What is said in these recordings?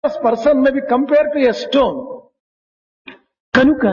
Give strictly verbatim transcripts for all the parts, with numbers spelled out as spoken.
This person may be compared to a stone. కనుక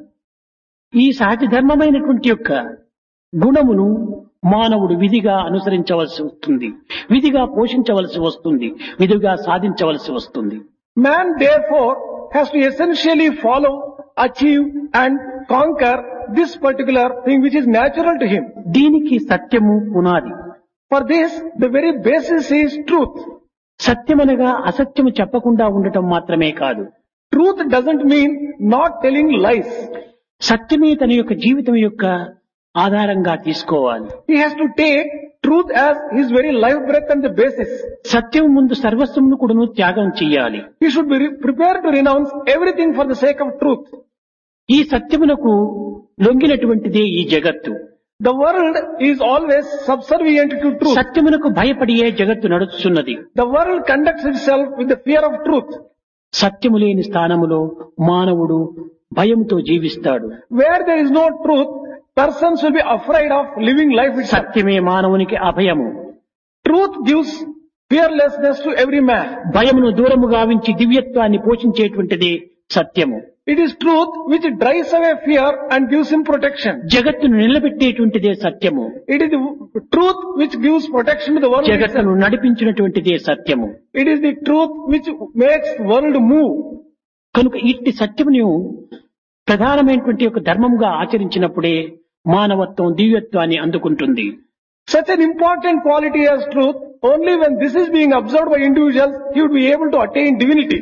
ఈ సహజ ధర్మమైనటువంటి యొక్క గుణమును మానవుడు విధిగా అనుసరించవలసి వస్తుంది, విధిగా పోషించవలసి వస్తుంది, విధిగా సాధించవలసి వస్తుంది. Man therefore has to essentially follow, achieve and conquer this particular thing which is natural to him. దీనికి సత్యము పునాది. For this, the very basis is truth. సత్యమనగా అసత్యము చెప్పకుండా ఉండటం మాత్రమే కాదు. Truth doesn't mean not telling lies. సత్యమే తన యొక్క జీవితం యొక్క ఆధారంగా తీసుకోవాలి. He has to take truth as his very life breath and the basis. సత్యం ముందు సర్వస్వమును కూడాను త్యాగం చెయ్యాలి. He should be re- prepared to renounce everything for the sake of truth. ఈ సత్యమునకు లొంగినటువంటిదే ఈ జగత్తు. The world is always subservient to truth. సత్యమునకు భయపడియే జగత్తు నడుస్తున్నది. The world conducts itself with the fear of truth. సత్యము లేని స్థానములో మానవుడు భయముతో జీవిస్తాడు. Where there is no truth, persons will be afraid of living life itself. సత్యమే మానవునికి అభయము. Truth gives fearlessness to every man. భయమును దూరము గావించి దివ్యత్వాన్ని పోషించేటువంటిది సత్యము. It is truth which drives away fear and gives him protection. జగత్తును నిలబెట్టేటువంటిదే సత్యము. It is the truth which gives protection to the world itself. జగత్తును నడిపించినటువంటిదే సత్యము. It is the truth which makes the world move. కనుక ఇట్టి సత్యమును ప్రధానమైనటువంటి ఒక ధర్మంగా ఆచరించినప్పుడే మానవత్వం దివ్యత్వాన్ని అందుకుంటుంది. Such an important quality as truth, only when this is being observed by individuals, he would be able to attain divinity.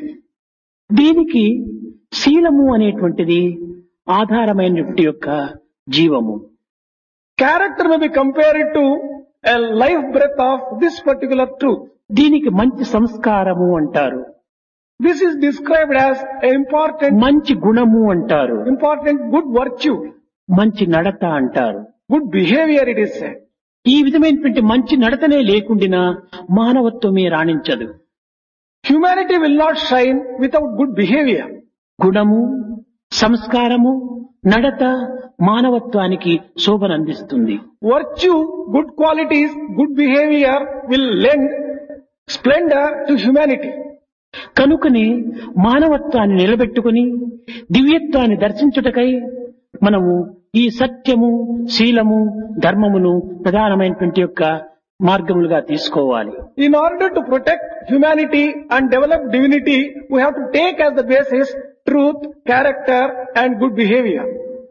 దీనికి శీలము అనేటువంటిది ఆధారమైనటువంటి యొక్క జీవము. Character may be compared to a life breath of this particular truth. దీనికి మంచి సంస్కారము అంటారు, This is described as an important, మంచి గుణము అంటారు, important good virtue, మంచి నడత అంటారు. good behavior it is said. ఈ విధమైనటువంటి మంచి నడతనే లేకుండినా మానవత్వమే రాణించదు. Humanity will not shine without good behavior. గుణము, సంస్కారము, నడత మానవత్వానికి శోభనందిస్తుంది. Virtue, good qualities, good behavior will lend splendor to humanity. కనుకనే మానవత్వాన్ని నిలబెట్టుకుని దివ్యత్వాన్ని దర్శించుటకై మనము ఈ సత్యము, శీలము, ధర్మమును ప్రధానమైనటువంటి యొక్క మార్గములుగా తీసుకోవాలి. In order to protect humanity and develop divinity, we have to take as the basis truth, character and good behavior.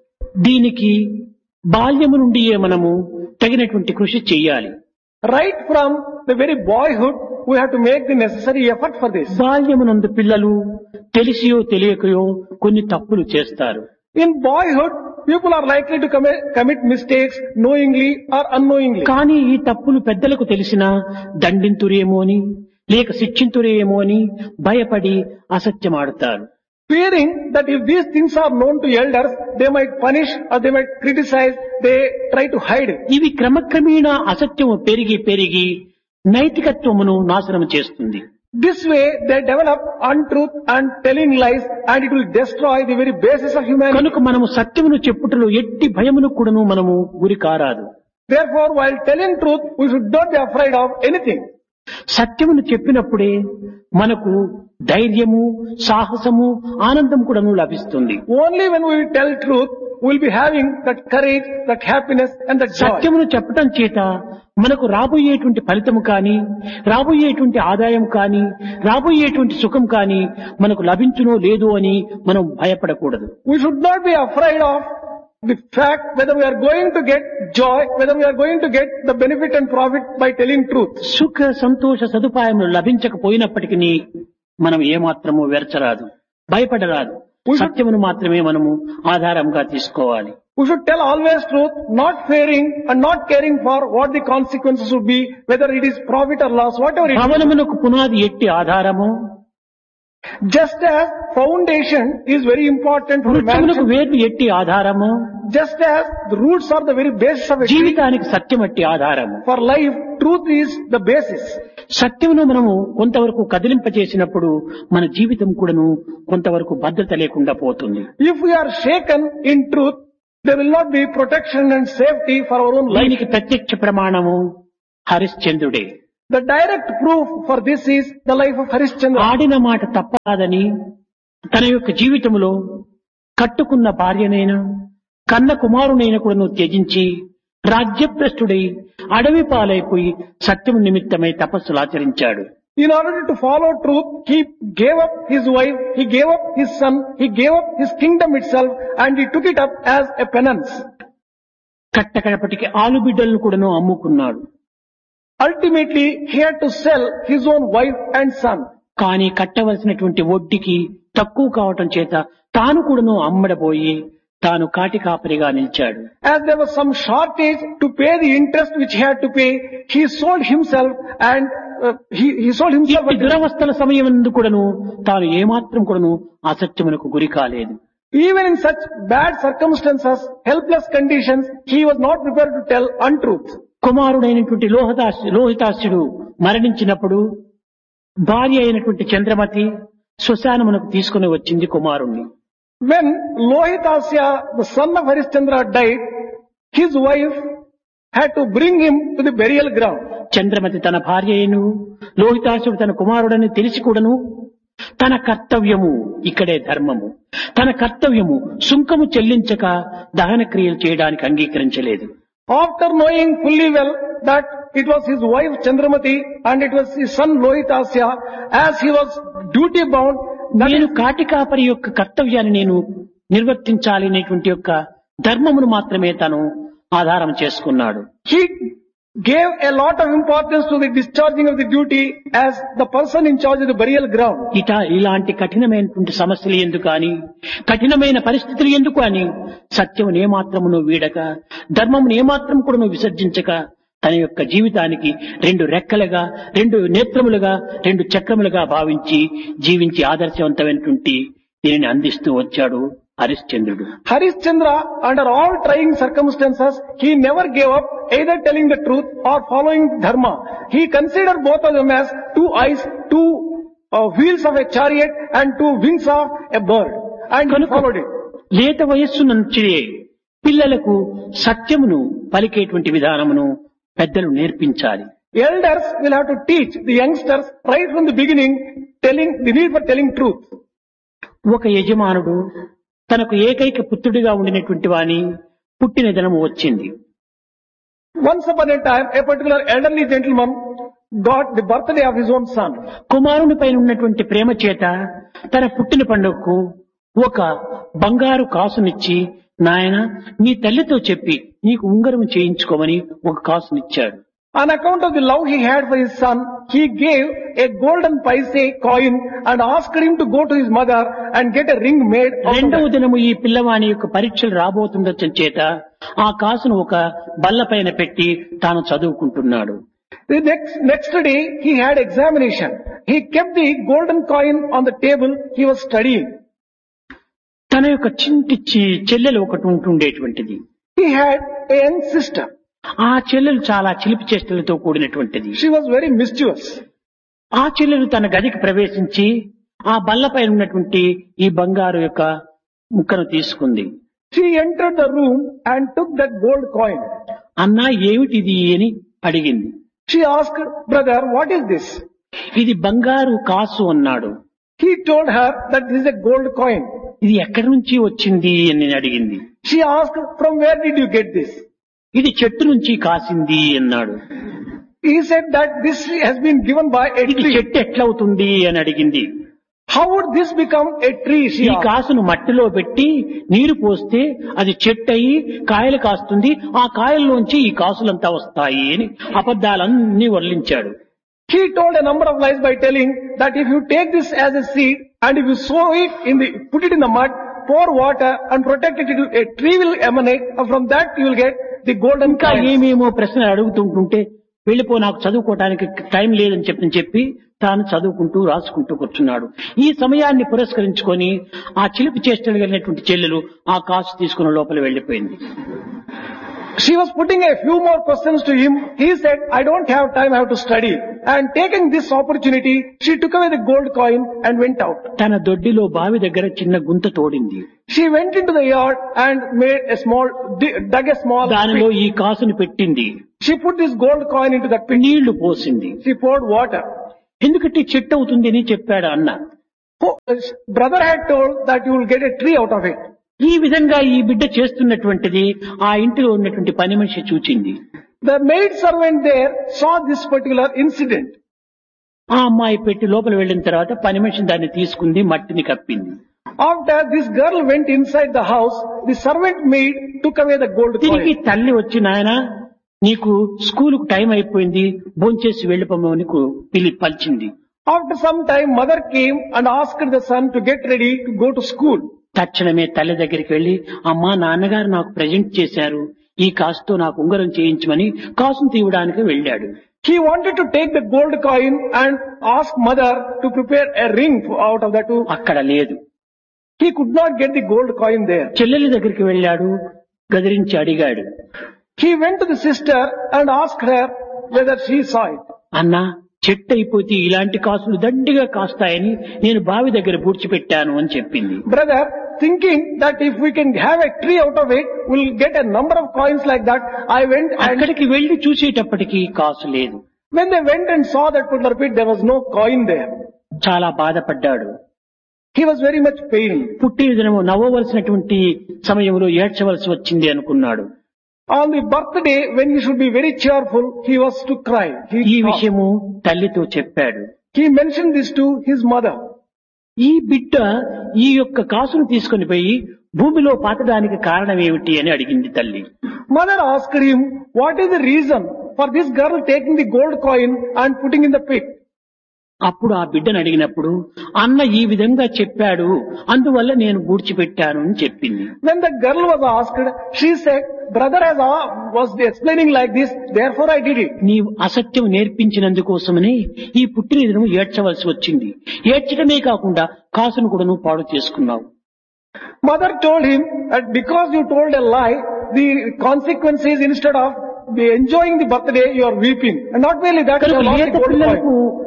దీనికి బాల్యము నుండియే మనము తగినటువంటి కృషి చెయ్యాలి. Right from the very boyhood, we have to make the necessary effort for this. బాల్యమునందు పిల్లలు తెలిసియో తెలియకయో కొన్ని తప్పులు చేస్తారు. In boyhood, people are likely to commit, commit mistakes knowingly or unknowingly. కానీ ఈ తప్పులు పెద్దలకు తెలిసినా దండింతురేమో అని లేక శిక్షింతురేమో అని భయపడి అసత్యమాడుతారు. Fearing that if these things are known to elders, they might punish or they might criticize, they try to hide it. ఇవి క్రమక్రమేణా అసత్యము పెరిగి పెరిగి నైతికత్వమును నాశనం చేస్తుంది. This way, they develop untruth and telling lies, and it will destroy the very basis of humanity. కనుక మనము సత్యమును చెప్పుటలో ఎట్టి భయమును కూడాను మనము గురి కారాదు. Therefore, while telling truth, we should not be afraid of anything. సత్యమును చెప్పినప్పుడే మనకు ధైర్యము, సాహసము, ఆనందం కూడాను లభిస్తుంది. Only when we tell truth, we will be having that courage, that happiness and that joy. సత్యమును చెప్పటం చేత మనకు రాబోయేటువంటి ఫలితము కానీ, రాబోయేటువంటి ఆదాయం కానీ, రాబోయేటువంటి సుఖం కానీ మనకు లభించునో లేదో అని మనం భయపడకూడదు. We should not be afraid of the fact whether we are going to get joy, whether we are going to get the benefit and profit by telling truth. సుఖ సంతోష సదుపాయములు లభించకపోయినప్పటికీ మనం ఏమాత్రము వెరచరాదు, భయపడరాదు. సత్యమును మాత్రమే మనము ఆధారంగా తీసుకోవాలి. We should tell always truth, not fearing and not caring for what the consequences would be, whether it is profit or loss, whatever it is. భవనమునకు పునాది ఎట్టి ఆధారము, Just as foundation is very important for వృక్షమునకు mansion, వేర్లు ఎట్టి ఆధారము, just as the roots are the very basis of a tree, జీవితానికి సత్యం ఎట్టి ఆధారము. for life, truth is the basis. సత్యమును మనము కొంతవరకు కదిలింపచేసినప్పుడు మన జీవితం కూడాను కొంతవరకు భద్రత లేకుండా పోతుంది. If we are shaken in truth, there will not be protection and safety for our own life. దీనికి ప్రత్యక్ష ప్రమాణము హరిశ్చంద్రుడే. The direct proof for this is the life of Harishchandra. ఆడిన మాట తప్పదని తన యొక్క జీవితంలో కట్టుకున్న భార్యనైనా కన్న కుమారునైనా కూడా త్యజించి రాజ్యభ్రష్టుడై అడవి పాలైపోయి సత్యం నిమిత్తమై తపస్సులు ఆచరించాడు. In order to follow truth, he gave up his wife, he gave up his son, he gave up his kingdom itself, and he took it up as a penance. కట్టకడపటికి ఆలుబిడ్డలను కూడాను అమ్ముకున్నాడు. Ultimately, he had to sell his own wife and son. కానీ కట్టవలసినటువంటి వడ్డీకి తక్కువ కావటం చేత తాను కూడాను అమ్మడబోయి తాను కాటి కాపరిగా నిలిచాడు. As there was some shortage to pay the interest which he had to pay, he sold himself and uh, he, he sold himself. ఈ దురవస్థల సమయం నందు కూడాను తాను ఏమాత్రం కూడాను అసత్యమునకు గురి కాలేదు. Even in such bad circumstances, helpless conditions, he was not prepared to tell untruth. కుమారుడైనటువంటి లోహితాస్ లోహితాస్యుడు మరణించినప్పుడు భార్య అయినటువంటి చంద్రమతి శ్మశానమునకు తీసుకుని వచ్చింది కుమారుణ్ణి. When Lohitasya, the son of Harishchandra, died, his wife had to bring him to the burial ground. Chandramati తన భార్య అయిను లోహితాసుడు తన కుమారుడని తెలిసి కూడాను తన కర్తవ్యము ఇక్కడే ధర్మము, తన కర్తవ్యము సుంకము చెల్లించక దహన క్రియలు చేయడానికి అంగీకరించలేదు. After knowing fully well that it was his wife Chandramati and it was his son Lohitasya, as he was duty bound, నేను కాటి కాపరి యొక్క కర్తవ్యాన్ని నేను నిర్వర్తించాలి అనేటువంటి యొక్క ధర్మమును మాత్రమే తను ఆధారం చేసుకున్నాడు. he gave a lot of importance to the discharging of the duty as the person in charge of the burial ground. ఇట ఇలాంటి కఠినమైనటువంటి సమస్యలు ఎందుకు అని, కఠినమైన పరిస్థితులు ఎందుకు అని సత్యమును ఏమాత్రమును వీడక, ధర్మమును ఏమాత్రం కూడా విసర్జించక తన యొక్క జీవితానికి రెండు రెక్కలుగా, రెండు నేత్రములుగా, రెండు చక్రములుగా భావించి జీవించి ఆదర్శవంతమైనటువంటి దీనిని అందిస్తూ వచ్చాడు హరిశ్చంద్రుడు. Harishchandra, under all trying circumstances, he never gave up either telling the truth or following dharma. He considered both of them as two eyes, two uh, wheels of a chariot and two wings of a bird. And he followed it. లేత వయస్సు నుంచి పిల్లలకు సత్యమును పలికేటువంటి విధానమును పెద్దలు నేర్పించాలి. Elders will have to teach the youngsters right from the beginning telling the need for telling truth. ఒక యజమానుడు తనకు ఏకైక పుత్రుడిగా ఉండినటువంటి వాని పుట్టిన దినము వచ్చింది. Once upon a time, a particular elderly gentleman got the birthday of his own son. కుమారుని పైన ఉన్నటువంటి ప్రేమ చేత తన పుట్టిన పండుగకు ఒక బంగారు కాసునిచ్చి, నాయన నీ తల్లితో చెప్పి నీకు ఉంగరం చేయించుకోమని ఒక కాసునిచ్చాడు. On account of the love he had for his son, he gave a golden paise coin and asked him to go to his mother and get a ring made. రెండవ దినము ఈ పిల్లవాని యొక్క పరీక్షలు రాబోతుండొచ్చు చేత ఆ కాసును ఒక బల్ల పైన పెట్టి తాను చదువుకుంటున్నాడు. The next, next day he had examination. He kept the golden coin on the table. He was studying. తన యొక్క చింటి చి- చెల్లెలు ఒకటి ఉంటుండేటువంటిది. He had a young sister. ఆ చెల్లెలు చాలా చిలిపి చేష్టలతో కూడినటువంటిది. She was very mischievous. ఆ చెల్లెలు తన గదికి ప్రవేశించి ఆ బల్లపై ఉన్నటువంటి ఈ బంగారు యొక్క ముక్కను తీసుకుంది. She entered the room and took that gold coin. అన్నా ఏమిటిది అని అడిగింది. She asked, brother, what is this? ఇది బంగారు కాసు అన్నాడు. He told her that this is a gold coin. ఇది ఎక్కడి నుంచి వచ్చింది అని అడిగింది. She asked, from where did you get this? ఇది చెట్టు నుంచి కాసింది అన్నాడు. He said that this has been given by a ఇది tree. చెట్టు ఎట్లవుతుంది అని అడిగింది. How would this become a tree? She ఈ asked. కాసును మట్టిలో పెట్టి నీరు పోస్తే అది చెట్టు అయి కాయలు కాస్తుంది, ఆ కాయల్లోంచి ఈ కాసులంతా వస్తాయి అని అబద్ధాలన్నీ వర్లించాడు. He told a number of lies by telling that if you take this as a seed and if you sow it in the, put it in the mud, pour water and protect it, a tree will emanate, and from that you will get the golden ఇంకా coin. ఏమేమో ప్రశ్నలు అడుగుతుంటుంటే వెళ్ళిపో, నాకు చదువుకోవడానికి time లేదని చెప్పని చెప్పి తాను చదువుకుంటూ రాసుకుంటూ కూర్చున్నాడు. ఈ సమయాన్ని పురస్కరించుకొని ఆ చిలిపి చేష్టలు కలిగినటువంటి చెల్లెలు ఆ కాసు తీసుకున్న లోపల వెళ్లిపోయింది. She was putting a few more questions to him. He said, I don't have time, I have to study. And taking this opportunity, she took away the gold coin and went out. తన దొడ్డిలో బావి దగ్గర చిన్న గుంత తోడింది. She went into the yard and made a small, dug a small దానిలో pit. ఈ కాసుని పెట్టింది. She put this gold coin into that pit. నీళ్లు పోసింది. She poured water. ఎందుకంటే చెట్టు అవుతుంది అని చెప్పాడు అన్న. Oh, brother had told that you will get a tree out of it. ఈ విధంగా ఈ బిడ్డ చేస్తున్నటువంటిది ఆ ఇంటిలో ఉన్నటువంటి పని మనిషి చూచింది. The maid servant there saw this particular incident. ఆ అమ్మాయి పెట్టి లోపల వెళ్ళిన తర్వాత పని మనిషి దాన్ని తీసుకుంది, మట్టిని కప్పింది. After this girl went inside the house, the servant maid took away the gold తిరిగి coin. తల్లి వచ్చి నాయన నీకు స్కూలుకు టైం అయిపోయింది, భోంచేసి వెళ్ళిపోమని పిలి పలిచింది. After some time, mother came and asked the son to get ready to go to school. తక్షణమే తల్లి దగ్గరికి వెళ్లి, అమ్మా నాన్నగారు నాకు ప్రజెంట్ చేశారు, ఈ కాసుతో నాకు ఉంగరం చేయించమని కాసును తీయడానికి వెళ్ళాడు. He wanted to take the gold coin and ask mother to prepare a ring out of that. అక్కడ లేదు. He could not get the gold coin there. చెల్లెలి దగ్గరికి వెళ్ళాడు, గదిరించి అడిగాడు. He went to the sister and asked her whether she saw it. అన్నా చెట్టు అయిపోతే ఇలాంటి కాసులు దండిగా కాస్తాయని నేను బావి దగ్గర పూడ్చిపెట్టాను అని చెప్పింది. Brother, thinking that if we can have a tree out of it, we'll get a number of coins like that, I went and అక్కడికి వెళ్లి చూసేటప్పటికి కాసు లేదు. when they went and saw that particular pit, there was no coin there. చాలా బాధపడ్డాడు. He was very much pained. పుట్టిన దినము నవ్వవలసినటువంటి సమయంలో ఏడ్చవలసి వచ్చింది అనుకున్నాడు. On the birthday, when he should be very cheerful, he was to cry. ఈ He, విషయము తల్లితో చెప్పాడు. he mentioned this to his mother. ఈ బిడ్డ ఈ యొక్క కాసును తీసుకుని పోయి భూమిలో పాతడానికి కారణం ఏమిటి అని అడిగింది తల్లి. Mother asked him, what is the reason for this girl taking the gold coin and putting in the pit? అప్పుడు ఆ బిడ్డను అడిగినప్పుడు అన్న ఈ విధంగా చెప్పాడు, అందువల్ల నేను పూడ్చిపెట్టాను అని చెప్పింది. When the girl was asked, she said, brother has a- was explaining like this, therefore I did it. నీవు అసత్యం నేర్పించినందుకోసమని ఈ పుట్టిన దినం ఏడ్చవలసి వచ్చింది. ఏడ్చడమే కాకుండా కాసును కూడా నువ్వు పాడు చేసుకున్నావు. Mother told him that because you told a lie, the consequence is instead of be enjoying the birthday, you are weeping. And not merely that, you కనుక have lost లేత the gold పిల్లలకు coin.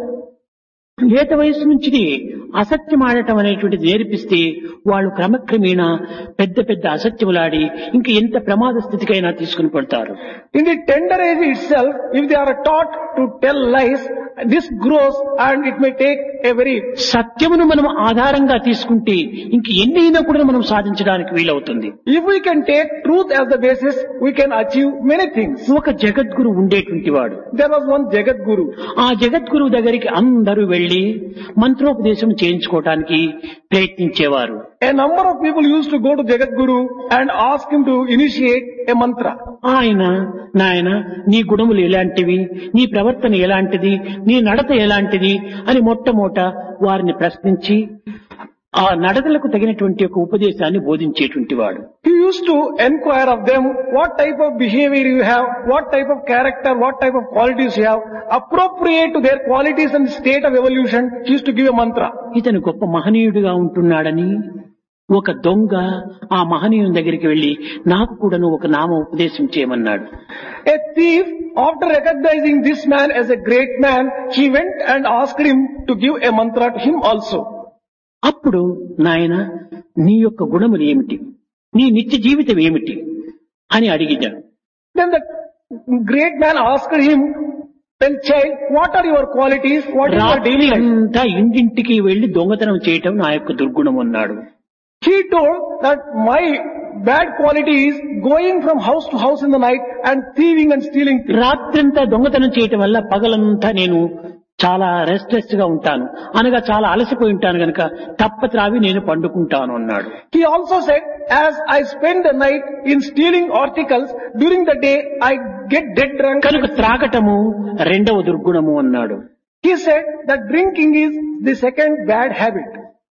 లేత వయసు నుంచి అసత్యం ఆడటం అనేటువంటిది నేర్పిస్తే వాళ్ళు క్రమక్రమేణా పెద్ద పెద్ద అసత్యములాడి ఇంక ఎంత ప్రమాద స్థితికైనా తీసుకుని పడతారు. In the tender age itself, if they are taught to tell lies, this grows and it may take a very... సత్యమును మనం ఆధారంగా తీసుకుంటే ఇంక ఎన్నైనా కూడా మనం సాధించడానికి వీలవుతుంది. If we can take truth as the basis, we can achieve many things. ఒక జగద్గురు ఉండేటువంటి వాడు. There was one Jagat Guru. ఆ జగద్గురువు దగ్గరికి అందరూ వెళ్లి మంత్రోపదేశం చేయించుకోవటానికి ప్రయత్నించేవారు. A number of people used to go to Jagat Guru and ask him to initiate a mantra. ఆయన నాయన నీ గుణములు ఎలాంటివి, నీ ప్రవర్తన ఎలాంటిది, నీ నడత ఎలాంటిది అని మొట్టమొదట వారిని ప్రశ్నించి ఆ నడతలకు తగినటువంటి ఒక ఉపదేశాన్ని బోధించేటువంటి వాడు. He used to enquire of them what type of behavior you have, what type of character, what type of qualities you have, appropriate to their qualities and state of evolution. He used to give a mantra. ఇతను గొప్ప మహనీయుడిగా ఉంటున్నాడని ఒక దొంగ ఆ మహనీయుని దగ్గరికి వెళ్లి నాకు కూడాను ఒక నామ ఉపదేశం చేయమన్నాడు. A thief, after recognizing this man as a great man, he went and asked him to give a mantra to him also. అప్పుడు నాయన నీ యొక్క గుణములు ఏమిటి, నీ నిత్య జీవితం ఏమిటి అని అడిగాడు. Then the great man asked him, "Then child, what are your qualities? What is your రాత్రి daily life?" అంతా ఇంటింటికి వెళ్లి దొంగతనం చేయటం నా యొక్క దుర్గుణం అన్నాడు. He told that my bad quality is going from house to house in the night and thieving and stealing things. రాత్రంతా దొంగతనం చేయటం వల్ల పగలంతా నేను చాలా రెస్ట్లెస్ గా ఉంటాను, అనగా చాలా అలసిపోయి ఉంటాను గనక తప్పత్రావి నేను పండుకుంటాను అన్నాడు. He also said, as I spend the night in stealing articles, during the day I get dead drunk. కనుక త్రాగటము రెండవ దుర్గుణము అన్నాడు. He said that drinking is the second bad habit.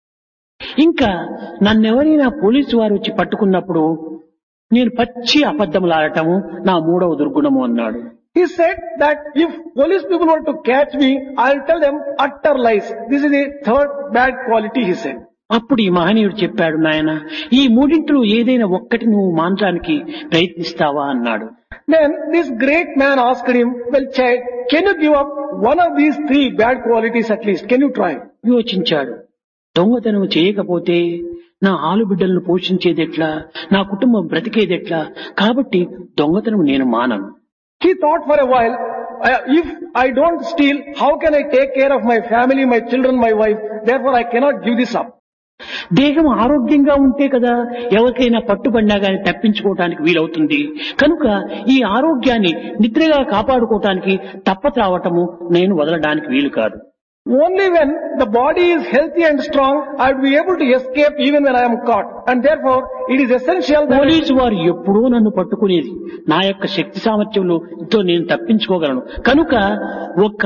ఇంకా నన్నెవరైనా పోలీసు వారు వచ్చి పట్టుకున్నప్పుడు నేను పచ్చి అబద్ధములాడటము నా మూడవ దుర్గుణము అన్నాడు. He said that if police people were to catch me, I'll tell them utter lies. This is the third bad quality, he said. అప్పుడు ఈ మహనీయుడు చెప్పాడు, నాయన ఈ మూడింటిలో ఏదైనా ఒక్కటి నువ్వు మాంసానికి ప్రయత్నిస్తావా అన్నాడు. Then this great man asked him, well child, can you give up one of these three bad qualities at least? Can you try? యోచించాడు. దొంగతనం చేయకపోతే నా ఆలుబిడ్డలను పోషించేదెట్లా, నా కుటుంబం బ్రతికేదెట్లా, కాబట్టి దొంగతనం నేను మానను. He thought for a while, uh, if I don't steal, how can I take care of my family, my children, my wife? Therefore I cannot give this up. దేహం ఆరోగ్యంగా ఉంటే కదా ఎవరికైనా పట్టుబడినా గాని తప్పించుకోవటానికి వీలవుతుంది. కనుక ఈ ఆరోగ్యాన్ని నిద్రగా కాపాడుకోవటానికి తప్పత్రావటము నేను వదలడానికి వీలు కాదు. Only when the body is healthy and strong, I will be able to escape even when I am caught. And therefore, it is essential that... police వారు ఎప్పుడూ నన్ను పట్టుకునేది. నా యొక్క శక్తి సామర్థ్యంతో నేను తప్పించుకోగలను. కనుక ఒక్క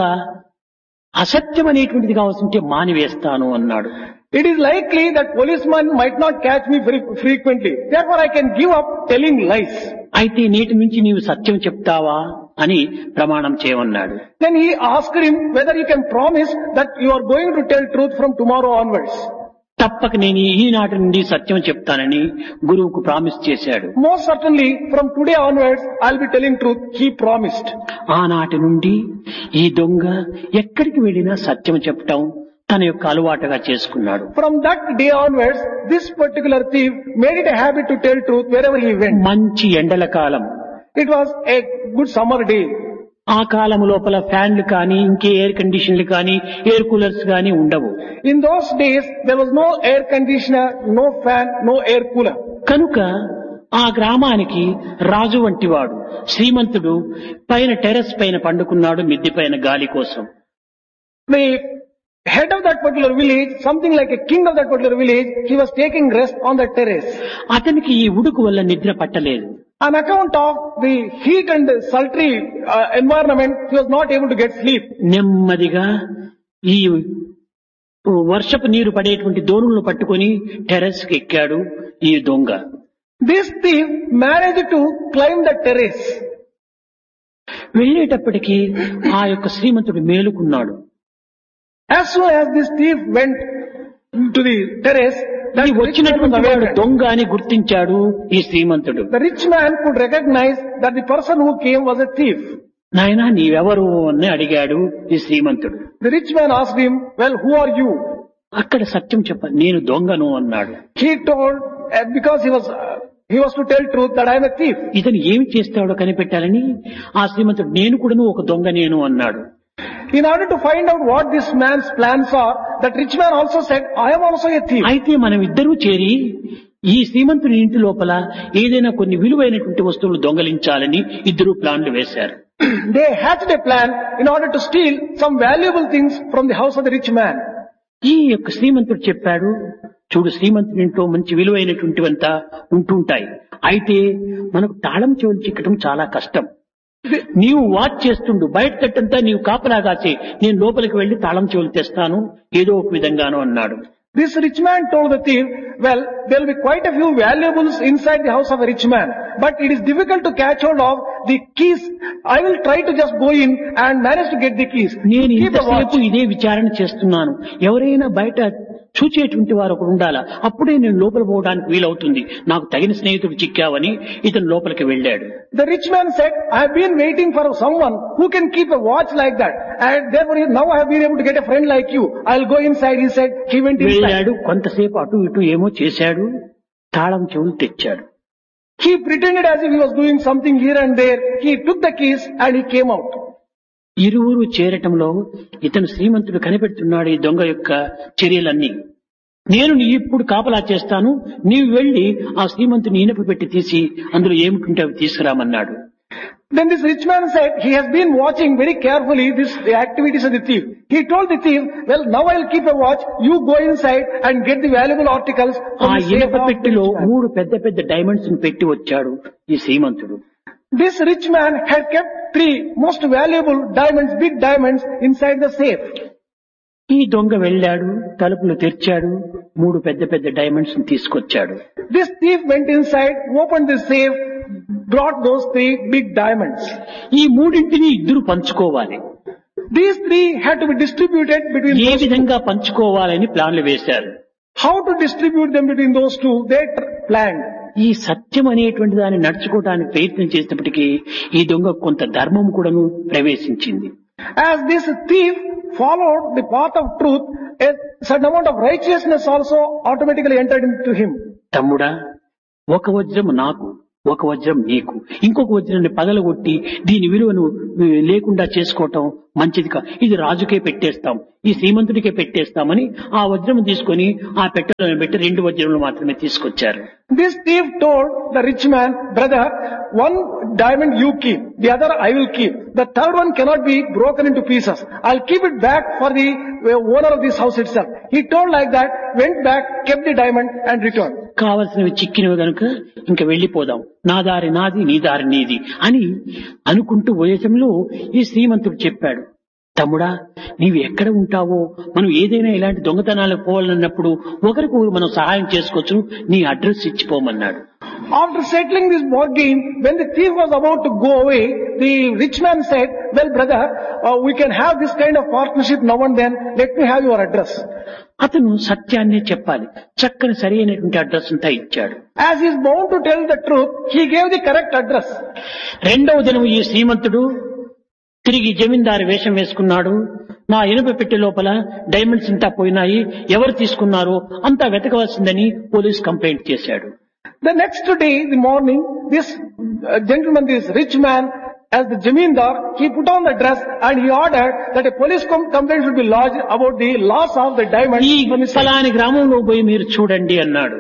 అసత్యం అనేటువంటిది కావాల్సింటే మానివేస్తాను అన్నాడు. It is likely that policemen might not catch me very frequently. Therefore, I can give up telling lies. అయితే నేటి నుంచి నీవు సత్యం చెప్తావా అని ప్రమాణం చేయమన్నాడు. Then he asked him whether he can promise that you are going to tell truth from tomorrow onwards. తప్పక నేను ఈనాటి నుండి సత్యం చెప్తానని గురువుకు ప్రామిస్ చేశాడు. Most certainly, from today onwards, I'll be telling truth. He promised. ఆనాటి నుండి ఈ దొంగ ఎక్కడికి వెళ్ళినా సత్యం చెప్పటం తన యొక్క అలవాటుగా చేసుకున్నాడు. From that day onwards, this particular thief made it a habit to tell truth wherever he went. మంచి ఎండల కాలం. It was a good summer day. ఆ కాలం లోపల ఫ్యాన్లు కానీ ఇంకే ఎయిర్ కండిషన్లు కానీ ఎయిర్ కూలర్స్ కానీ ఉండవు. In those days, there was no air conditioner, no fan, no air cooler. కనుక ఆ గ్రామానికి రాజు వంటివాడు శ్రీమంతుడు పైన టెర్రస్ పైన పండుకున్నాడు మిద్దె పైన గాలి కోసం. The head of that particular village, something like a king of that particular village, he was taking rest on the terrace. అతనికి ఈ ఉడుకు వల్ల నిద్ర పట్టలేదు. On account of the heat and the sultry uh, environment, he was not able to get sleep. నెమ్మదిగా ఈ వర్షపు నీరు పడేటువంటి దోణులను పట్టుకొని టెర్రస్ కి ఎక్కాడు ఈ దొంగ. This thief managed to climb the terrace. వెళ్ళేటప్పటికీ ఆ యొక్క శ్రీమంతుడు మేలుకున్నాడు. As soon as this thief went to the terrace, ఈ వచ్చినటువంటి వాడు దొంగ అని గుర్తించాడు ఈ శ్రీమంతుడు. The rich man could recognize that the person who came was a thief. నాయనా నీవెవరు అని అడిగాడు ఈ శ్రీమంతుడు. The rich man asked him, well, who are you? అక్కడ సత్యం చెప్ప నేను దొంగను అన్నాడు. He told, uh, because he was uh, he was to tell truth that I am a thief. ఇతను ఏమి చేస్తాడో కనిపెట్టాలని ఆ శ్రీమంతుడు నేను కూడాను ఒక దొంగ నేను అన్నాడు. In order to find out what this man's plans are, that rich man also said, I am also a thief. అయితే మనం ఇద్దరూ చేరి ఈ శ్రీమంతుని ఇంటి లోపల ఏదైనా కొన్ని విలువైనటువంటి వస్తువులు దొంగలించాలని ఇద్దరు ప్లాన్లు వేశారు. They hatched a plan in order to steal some valuable things from the house of the rich man. ఈ యొక్క శ్రీమంతుడు చెప్పాడు, చూడు శ్రీమంతుని ఇంట్లో మంచి విలువైనటువంటివంతా ఉంటుంటాయి. అయితే మనకు తాళం చెవులు చిక్కడం చాలా కష్టం. నీవు వాచ్ చేస్తుండు, బయట తట్టంతా నీవు కాపలాగాచి నేను లోపలికి వెళ్లి తాళం చెవులు తెస్తాను ఏదో ఒక విధంగాను అన్నాడు. This rich man told the thief, well, there will be quite a few valuables inside the house of a rich man, but it is difficult to catch hold of the keys. I will try to just go in and manage to get the keys. నేను ఇంతసేపు ఇదే విచారణ చేస్తున్నాను. ఎవరైనా బయట చూచేటువంటి వారు ఒకరు ఉండాలా, అప్పుడే నేను లోపల పోవడానికి వీలవుతుంది. నాకు తగిన స్నేహితుడు చిక్కావని ఇతను లోపలికి వెళ్ళాడు. The rich man said, I have been waiting for someone who can keep a watch like that, and therefore now I have been able to get a friend like you. I will go inside. He said, he went inside. వెళ్ళాడు, కొంతసేపు అటు ఇటు ఏమో చేశాడు, తాళం చెవులు తెచ్చాడు. He pretended as if he was doing something here and there. He took the keys and he came out. ఇరువురు చేరటంలో ఇతను శ్రీమంతుడు కనిపెడుతున్నాడు ఈ దొంగ యొక్క చర్యలన్నీ. నేను నీ ఇప్పుడు కాపలా చేస్తాను, నీవు వెళ్లి ఆ శ్రీమంతుని ఇనప పెట్టి తీసి అందులో ఏమిటుంటే అవి తీసుకురామన్నాడు. Then this rich man said, he has been watching very carefully this the activities of the thief. He told the thief, well, now I will keep a watch. You go inside and get the valuable articles. ఆ ఇనప పెట్టిలో మూడు పెద్ద పెద్ద diamonds పెట్టి వచ్చాడు ఈ శ్రీమంతుడు. This rich man had kept three most valuable diamonds, big diamonds, inside the safe. ఈ దొంగ వెళ్ళాడు, తలుపులు తెరిచాడు, మూడు పెద్ద పెద్ద డైమండ్స్ తీసుకొచ్చాడు. This thief went inside, opened the safe, brought those three big diamonds. ఈ మూడింటిని ఇద్దరు పంచుకోవాలి. These three had to be distributed between. ఏ విధంగా పంచుకోవాలని ప్లాన్లు వేశారు. how to distribute them between those two, they planned. ఈ సత్యం అనేటువంటి దాన్ని నడుచుకోవడానికి ప్రయత్నం చేసినప్పటికీ ఈ దొంగ కొంత ధర్మం కూడాను ప్రవేశించింది. As this thief followed the path of truth, a certain amount of righteousness also automatically entered into him. తమ్ముడా, ఒక వజ్రం నాకు, ఒక వజ్రం నీకు, ఇంకొక వజ్రాన్ని పగలగొట్టి దీని విలువను లేకుండా చేసుకోవటం మంచిది కా, ఇది రాజుకే పెట్టేస్తాం, ఈ శ్రీమంతుడికే పెట్టేస్తామని ఆ వజ్రం తీసుకొని ఆ పెట్టెలో పెట్టి రెండు వజ్రములు మాత్రమే తీసుకొచ్చారు. This thief told the rich man, brother, one diamond you keep, the other I will keep. The third one cannot be broken into pieces. I'll keep it back for the owner of this house itself. He told like that, went back, kept the diamond and returned. కావలసినవి చిక్కినవి గనుక ఇంక వెళ్లిపోదాం, నా దారి నాది, నీ దారి నీది అని అనుకుంటూ వయసంలో ఈ శ్రీమంతుడు చెప్పాడు, తమ్ముడా, నీవు ఎక్కడ ఉంటావో, మనం ఏదైనా ఇలాంటి దొంగతనాలకు పోవాలన్నప్పుడు ఒకరికి మనం సహాయం చేసుకోవచ్చు, నీ address ఇచ్చిపోమన్నాడు. After settling this bargain, when the thief was about to go away, the rich man said, well brother, uh, we can have this kind of partnership now and then, let me have your address. అతను సత్యాన్నే చెప్పాలి, చక్కని సరైనటువంటి address అంతా ఇచ్చాడు. As he is bound to tell the truth, he gave the correct address. రెండవ దినం ఈ శ్రీమంతుడు తిరిగి జమీందారు వేషం వేసుకున్నాడు. నా ఇనుప పెట్టె లోపల డైమండ్స్ అంతా పోయినాయి, ఎవరు తీసుకున్నారో అంతా వెతకవలసిందని పోలీస్ కంప్లైంట్ చేశాడు. The next day, the morning, this uh, gentleman, this rich man, as the Jamindar, he put on the dress and he ordered that a police com- complaint should be lodged about the loss of the diamond. ఈ ఫలాని గ్రామంలో పోయి మీరు చూడండి అన్నాడు.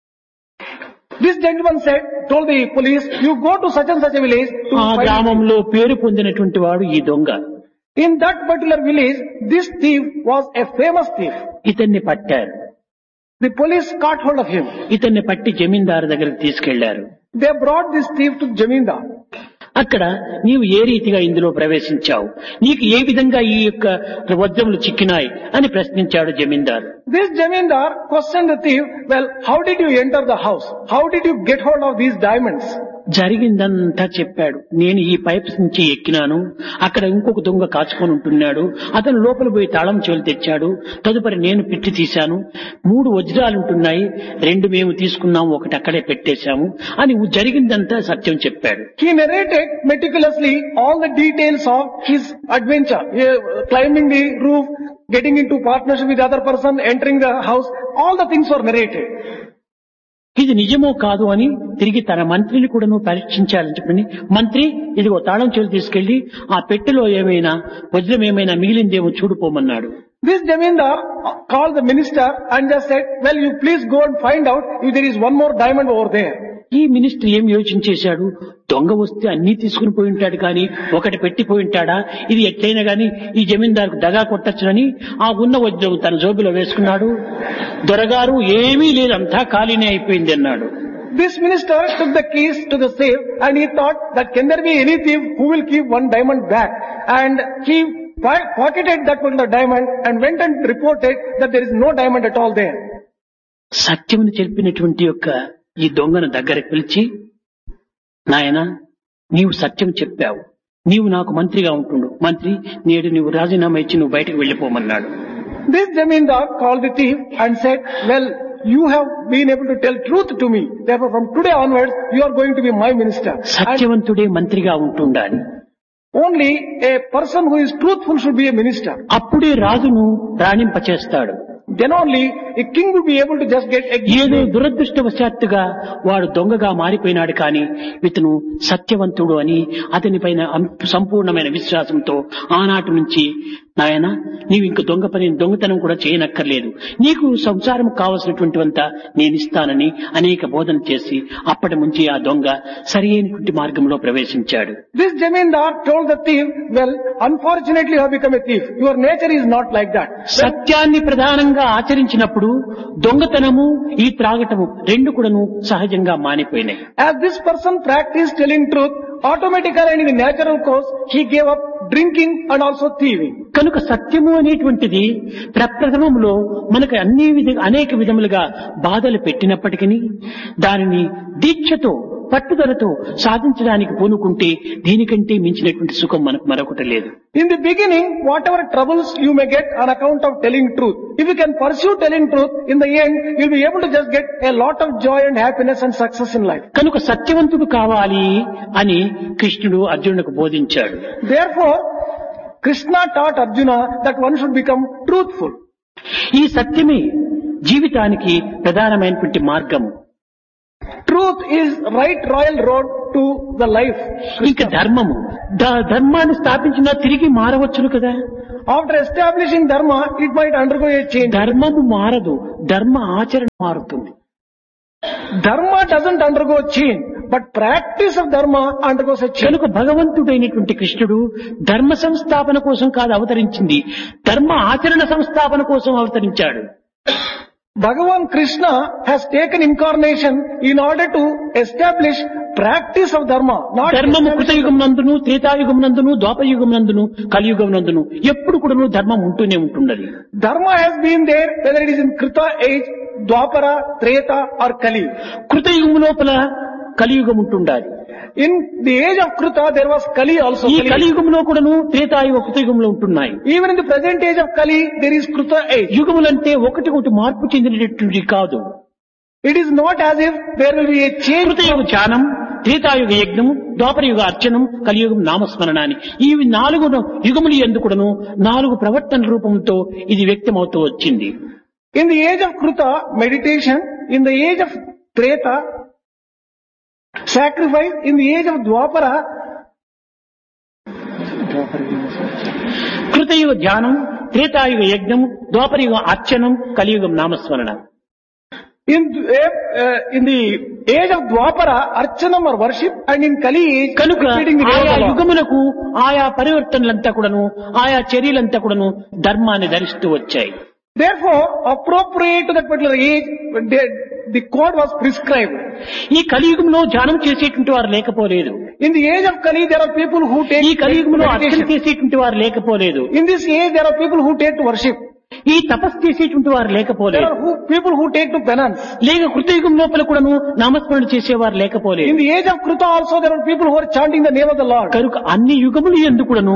This gentleman said, told the police, you go to such and such a village to ఆ find. గ్రామంలో పేరు పొందినటువంటి వాడు ఈ దొంగ. In that particular village, this thief was a famous thief. ఇతన్ని పట్టారు. The police caught hold of him. ఇతన్ని పట్టి జమీందారు దగ్గరికి తీసుకెళ్లారు. They brought this thief to Jamindar. అక్కడ నీవు ఏ రీతిగా ఇందులో ప్రవేశించావు, నీకు ఏ విధంగా ఈ యొక్క వజ్రములు చిక్కినాయి అని ప్రశ్నించాడు జమీందారు. This Jamindar questioned the thief, well, how did you enter the house? How did you get hold of these diamonds? జరిగిందంతా చెప్పాడు. నేను ఈ పైప్స్ నుంచి ఎక్కినాను, అక్కడ ఇంకొక దొంగ కాచుకొని ఉంటున్నాడు, అతను లోపల పోయి తాళం చెవులు తెచ్చాడు, తదుపరి నేను పెట్టి తీశాను, మూడు వజ్రాలు ఉంటున్నాయి, రెండు మేము తీసుకున్నాము, ఒకటి అక్కడే పెట్టేశాము అని జరిగిందంతా సత్యం చెప్పాడు. He narrated meticulously all the details of his adventure, uh, climbing the roof, getting into partnership with the other person, entering the house, all the things were narrated. ఇది నిజమో కాదు అని తిరిగి తన మంత్రిని కూడాను పరీక్షించాలని చెప్పని, మంత్రి ఇదిగో తాళం చెవులు తీసుకెళ్లి ఆ పెట్టెలో ఏమైనా వజ్రం ఏమైనా మిగిలిందేమో చూడుకోమన్నాడు. This Jamindar called the minister and just said, well, you please go and find out if there is one more diamond over there. ఈ మినిస్టర్ ఏం యోచన చేశాడు, దొంగ వస్తే అన్ని తీసుకుని పోయి ఉంటాడు కానీ ఒకటి పెట్టిపోయి ఉంటాడా, ఇది ఎట్లయినా గాని ఈ జమీందారుకు దగా కొట్టచ్చునని ఆ ఉన్న వజ్రం తన జోబులో వేసుకున్నాడు. దొరగారు ఏమీ లేదు, అంతా ఖాళీనే అయిపోయింది అన్నాడు. This minister took the keys to the safe and he thought that can there be any thief who will keep one diamond back, and he pocketed that particular diamond and went and reported that there is no diamond at all there. సత్యమును చెప్పినటువంటి యొక్క ఈ దొంగను దగ్గరకు పిలిచి, నాయనా నీవు సత్యం చెప్పావు, నీవు నాకు మంత్రిగా ఉంటుండు, మంత్రి నేడు నీవు రాజీనామా ఇచ్చి నువ్వు బయటకు వెళ్లిపోమన్నాడు. This Jamindar called the thief and said, well, you have been able to tell truth to me, therefore from today onwards you are going to be my minister. సత్యవంతుడే మంత్రిగా ఉంటుండాలి. Only a person who is truthful should be a minister. అప్పుడే రాజును రాణింపచేస్తాడు. Then only a king will be able to just get ఏదో executed. దురదృష్టవశాత్తుగా వాడు దొంగగా మారిపోయినాడు కానీ ఇతను సత్యవంతుడు అని అతని పైన సంపూర్ణమైన విశ్వాసంతో ఆనాటి నుంచి, నాయన నీవు ఇంక దొంగ పని దొంగతనం కూడా చేయనక్కర్లేదు, నీకు సంసారం కావలసినటువంటివంతా నేను ఇస్తానని అనేక బోధన చేసి అప్పటి నుంచి ఆ దొంగ సరి అయినటువంటి మార్గంలో ప్రవేశించాడు. This Jamindar told the thief, well, unfortunately you have become a thief. Your nature is not like that. సత్యాన్ని ప్రధానంగా ఆచరించినప్పుడు దొంగతనము ఈ త్రాగటము రెండు కూడాను సహజంగా మానిపోయినాయి. As this person practiced telling truth, automatically and in the natural course, he gave up drinking and also thieving. కనుక సత్యము అనేటువంటిది ప్రప్రథమంలో మనకు అన్ని విధ అనేక విధములుగా బాధలు పెట్టినప్పటికీ దానిని దీక్షతో పట్టుదలతో సాధించడానికి పూనుకుంటే దీనికంటే మించినటువంటి సుఖం మనకు మరొకటి లేదు. In the beginning, whatever troubles you may get on account of telling truth, if you can pursue telling truth, in the end, you'll be able to just get a lot of joy and happiness and success in life. కనుక సత్యవంతుడు కావాలి అని కృష్ణుడు అర్జునుడికి బోధించాడు. Therefore, Krishna taught Arjuna that one should become truthful. ఈ సత్యమే జీవితానికి ప్రధానమైనటువంటి మార్గము. Truth is right royal road to the life. ఇంకా ధర్మము ద- ధర్మాన్ని స్థాపించినా తిరిగి మారవచ్చును కదా. After establishing dharma, it might undergo a change. ధర్మము మారదు, ధర్మ ఆచరణ మారుతుంది. Dharma doesn't undergo change, but practice of dharma undergoes a change. కనుక భగవంతుడైనటువంటి కృష్ణుడు ధర్మ సంస్థాపన కోసం కాదు అవతరించింది, ధర్మ ఆచరణ సంస్థాపన కోసం అవతరించాడు. Bhagavan Krishna has taken incarnation in order to establish practice of dharma, not ధర్మము establish- కృతయుగం నందును, త్రేతాయుగం నందును, ద్వాపరయుగం నందును, కలియుగం నందును ఎప్పుడు కూడాను ధర్మం ఉంటూనే ఉంటున్నది. Dharma has been there whether it is in Krita age, Dwapara, Treta or Kali. కృతయుగం లోపల కలియుగం ఉంటుండాలి. In the age of Krita there was Kali also. ఈ Kali. కలియుగంలో కూడాను త్రేతాయుగ కృతయుగంలో ఉంటున్నాయి. Even in the present age of Kali there is Krita age. యుగములంటే ఒకటి ఒకటి మార్పు చెందినటువంటి కాదు. It is not as if there will be a change. కృతయుగ ధ్యానం, త్రేతాయుగ యజ్ఞము, ద్వాపరయుగ అర్చనం, కలియుగం నామస్మరణ అని ఈ నాలుగు యుగములు ఎందుకుడను నాలుగు ప్రవర్తన రూపంతో ఇది వ్యక్తమవుతూ వచ్చింది. In the age of Krita, meditation. In the age of Treta, sacrifice. In the age of Dwapara, కృతయుగ ధ్యానం, త్రేతాయుగ యజ్ఞం, ద్వాపరయుగ అర్చనం, కలియుగం నామస్మరణ. in uh, in the age of Dwapara, Archanam or worship, and in Kali age, కనుక repeating the name ఆయా of the Lord. యుగములకు ఆయా పరివర్తనలంతా కూడాను ఆయా చర్యలంతా కూడాను ధర్మాన్ని ధరిస్తూ వచ్చాయి. Therefore, appropriate to that particular age, the, the code was prescribed. ఈ కలియుగంలో ధ్యానం చేసేటువంటి వారు లేకపోలేదు. In the age of Kali, there are people who take ఈ కలియుగంలో అర్చన meditation. చేసేటువంటి వారు లేకపోలేదు. In this age, there are people who take to worship. ఈ తపస్సు చేసేటువంటి వారు There లేకపోలేదు. are who, people who take to penance. లేక కృతయుగం లోపల కూడాను నామస్మరణ చేసేవారు లేకపోలేదు. In the age of Krita also, there are people who are chanting the name of the Lord. కనుక అన్ని యుగములు ఎందుకుడను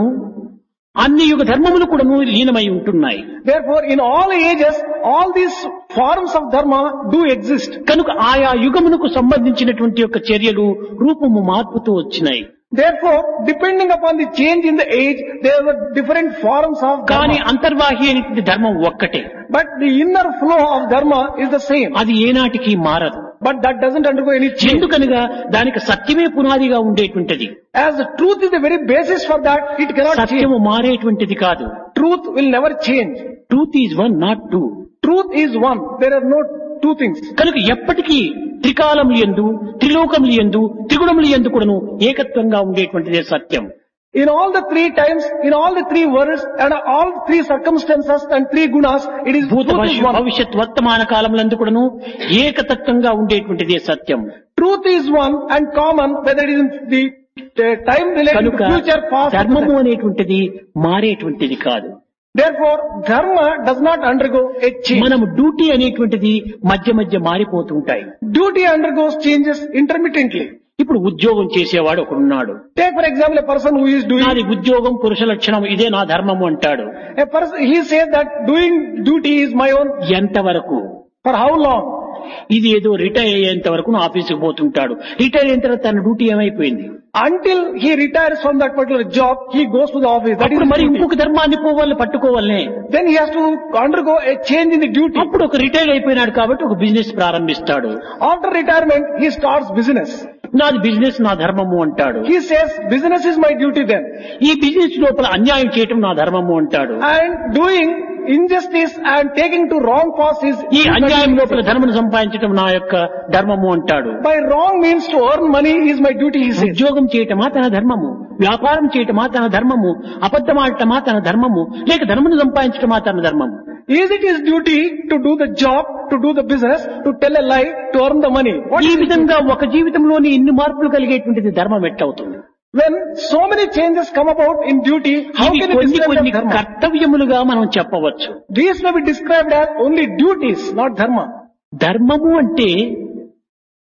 అన్ని యుగ ధర్మములు కూడాను లీనమై ఉంటున్నాయి. Therefore, in all ages, all these forms of dharma do exist. కనుక ఆయా యుగమునకు సంబంధించినటువంటి యొక్క చర్యలు రూపము మార్పుతూ వచ్చినాయి. Therefore, depending upon the change in the age, there were different forms of కానీ dharma. అంతర్వాహి అనేటువంటి ధర్మం ఒక్కటే, But the inner flow of dharma is the same. అది ఏనాటికి మారదు. But that doesn't undergo any change. ఎందుకనగా దానికి సత్యమే పునాదిగా ఉండేటువంటిది. As the truth is the very basis for that, it cannot change. సత్యము మారేటువంటిది కాదు. Truth will never change. Truth is one, not two. Truth is one. There are no two things. కనుక ఎప్పటికీ త్రికాలములు యందు, త్రిలోకములు యందు, త్రిగుణములు యందు కూడాను ఏకత్వంగా ఉండేటువంటిదే సత్యం. In all the three times, in all the three worlds, and all three circumstances and three gunas, it is భూత truth is one. భవిష్యత్ వర్తమాన కాలములందు కూడాను ఏకతత్వంగా ఉండేటువంటిదే సత్యం. Truth is one and common, whether it is in the, the time related కనుక to future, past. ధర్మము అనేటువంటిది మారేటువంటిది కాదు. Therefore, dharma does not undergo a change. మనము duty అనేటువంటిది మధ్య మధ్య మారిపోతూ ఉంటాయి. Duty undergoes changes intermittently. ఇప్పుడు ఉద్యోగం చేసేవాడు ఒకడున్నాడు. Take for example a person who is doing నాది ఉద్యోగం పురుష లక్షణం, ఇదే నా ధర్మము అంటాడు. a person. He says that doing duty is my own. ఎంతవరకు? For how long? ఇది ఏదో రిటైర్ అయ్యేంత వరకు ఆఫీసుకు పోతుంటాడు. రిటైర్ అయిన తర్వాత తన డ్యూటీ ఏమైపోయింది? Until he retires from that particular job, he goes to the office. That is అప్పుడు his మరి duty. ఇంకొక ధర్మాన్ని పోవాలని పట్టుకోవాలనే. Then he has to undergo a change in the duty. అప్పుడు ఒక రిటైర్ అయిపోయినాడు కాబట్టి ఒక బిజినెస్ ప్రారంభిస్తాడు. After retirement, he starts business. నాది బిజినెస్ నా ధర్మము అంటాడు. He says, business is my duty then. ఈ బిజినెస్ లోపల అన్యాయం చేయటం నా ధర్మము అంటాడు. And doing injustice and taking to wrong paths is ఈ అన్యాయం లోపల ధర్మను సంపాదించడం నా యొక్క ధర్మము అంటాడు. by wrong means to earn money is my duty, he says. ఉద్యోగం చేయటమా తన ధర్మము, వ్యాపారం చేయటమా తన ధర్మము, అబద్ధమాడటమా తన ధర్మము, లేక ధర్మను సంపాదించటమా తన ధర్మము. Is it his duty to do the job, to do the business, to tell a lie, to earn the money? What ఈ is it? విధంగా ఒక జీవితంలోని ఇన్ని మార్పులు కలిగేటువంటిది ధర్మం ఎట్లవుతుంది? When so many changes come about in duty, how ఇవి can you కొన్ని describe కొన్ని them dharma? కర్తవ్యములుగా మనం చెప్పవచ్చు. These may be described as only duties, not dharma. ధర్మము అంటే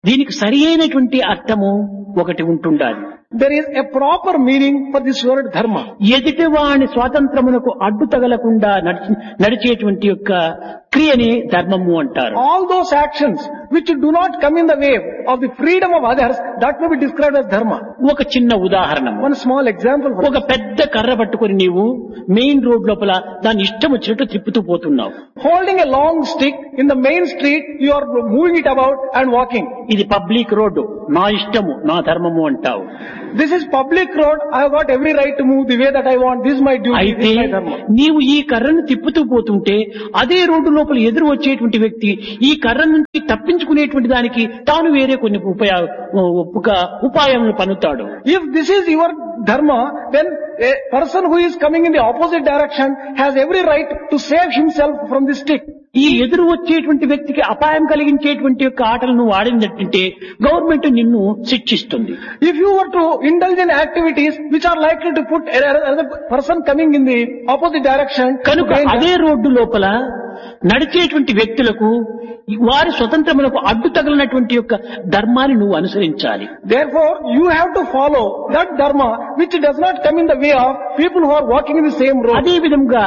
దీనికి సరి అయినటువంటి అర్థము ఒకటి ఉంటుండాలి. There is a proper meaning for this word dharma. ఎదుటి వాని స్వాతంత్రమునకు అడ్డు తగలకుండా నడిచి నడిచేటువంటి యొక్క క్రియని ధర్మము అంటారు. All those actions which do not come in the way of the freedom of others, that may be described as dharma. ఒక చిన్న ఉదాహరణ, One small example for ఒక పెద్ద కర్ర పట్టుకొని నీవు మెయిన్ రోడ్ లోపల దాన్ని ఇష్టం వచ్చినట్టు తిప్పుతూ పోతున్నావు. holding a long stick in the main street, you are moving it about and walking. ఇది పబ్లిక్ రోడ్డు, నా ఇష్టము నా ధర్మము అంటావు. This is public road, I have got every right to move the way that I want, this is my duty, అయితే this is my dharma. నీవు ఈ కర్రను తిప్పుతూ పోతుంటే అదే రోడ్డు లోపల ఎదురు వచ్చేటువంటి వ్యక్తి ఈ కర్ర నుంచి తప్పించుకునేటువంటి దానికి తాను వేరే కొన్ని ఉపయా ఉపక ఉపాయాలను పన్నుతాడు. If this is your dharma, then a person who is coming in the opposite direction has every right to save himself from this stick. ఈ ఎదురు వచ్చేటువంటి వ్యక్తికి అపాయం కలిగించేటువంటి యొక్క ఆటలు నువ్వు ఆడినట్టుంటే గవర్నమెంట్ నిన్ను శిక్షిస్తుంది. If you were to indulge in activities which are likely to put another person coming in the opposite direction, కనుక అదే రోడ్డు లోపల నడిచేటువంటి వ్యక్తులకు వారి స్వతంత్రములకు అడ్డు తగలినటువంటి యొక్క ధర్మాన్ని నువ్వు అనుసరించాలి. therefore you have to follow that dharma which does not come in the way of people who are walking in the same road. అదే విధంగా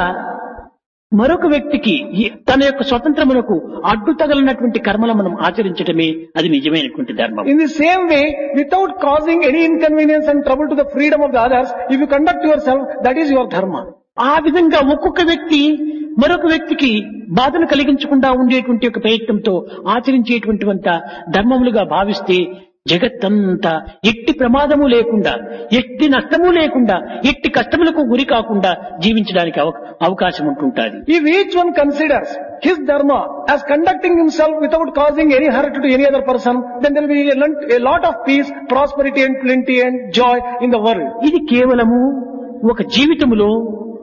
మరొక వ్యక్తికి ఈ తన యొక్క స్వతంత్రములకు అడ్డు తగలినటువంటి కర్మలు మనం ఆచరించడమే అది నిజమైనటువంటి ధర్మం. In the same way, without causing any inconvenience and trouble to the freedom of the others, if you conduct yourself, that is your dharma. ఆ విధంగా ఒక్కొక్క వ్యక్తి మరొక వ్యక్తికి బాధను కలిగించకుండా ఉండేటువంటి ఒక ప్రయత్నంతో ఆచరించేటువంటి ధర్మములుగా భావిస్తే జగత్తంతా ఎట్టి ప్రమాదము లేకుండా, ఎట్టి నష్టము లేకుండా, ఎట్టి కష్టములకు గురి కాకుండా జీవించడానికి అవకాశం ఉంటుంటుంది. If each one considers his dharma as conducting himself without causing any hurt to any other person, then there will be a lot of peace, prosperity and plenty and joy in the world. ఇది కేవలము ఒక జీవితములో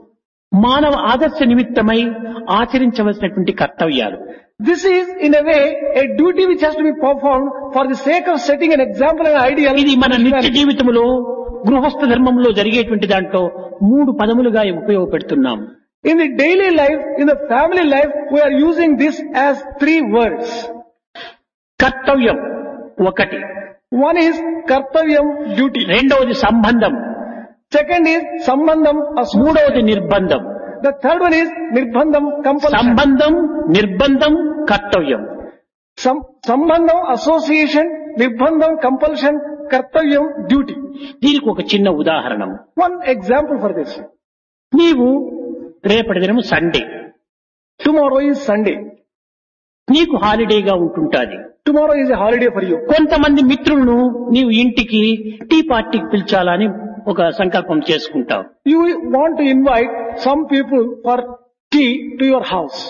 మానవ ఆదర్శ నిమిత్తమై ఆచరించవలసినటువంటి కర్తవ్యాలు. This is in a way a duty which has to be performed for the sake of setting an example and ideal. ఇది మన నిత్య జీవితంలో గృహస్థ ధర్మంలో జరిగేటువంటి దాంట్లో మూడు పదములుగా ఉపయోగపెడుతున్నాం. In the daily life, in the family life, we are using this as three words. కర్తవ్యం ఒకటి, one is kartavyam, duty. రెండవది సంబంధం, second is sambandham, మూడవది నిర్బంధం. The third one is nirbandham, compulsion. సంబంధం, నిర్బంధం, కర్తవ్యం. Sam, sambandham, association, nirbandham, compulsion, kartavyam, duty. దీనికి ఒక చిన్న ఉదాహరణ. One example for this. నీవు రేపటి దినము సండే, Tomorrow is Sunday. నీకు హాలిడేగా ఉంటుంటాది. Tomorrow is a holiday for you. కొంతమంది మిత్రులను నీవు ఇంటికి టీ పార్టీకి పిలిచాలని ఒక సంకల్పం చేసుకుంటావు. You want to invite some people for tea to your house.